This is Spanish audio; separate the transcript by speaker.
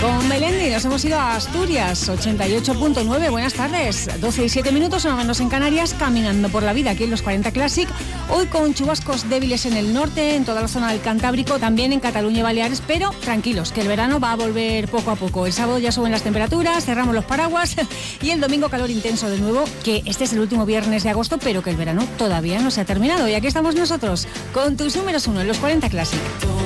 Speaker 1: Con Melendi nos hemos ido a Asturias, 88.9. Buenas tardes, 12 y 7 minutos, no menos en Canarias, caminando por la vida aquí en los 40 Classic. Hoy con chubascos débiles en el norte, en toda la zona del Cantábrico, también en Cataluña y Baleares, pero tranquilos, que el verano va a volver poco a poco. El sábado ya suben las temperaturas, cerramos los paraguas y el domingo calor intenso de nuevo, que este es el último viernes de agosto, pero que el verano todavía no se ha terminado. Y aquí estamos nosotros, con tus números 1 en los 40 Classic.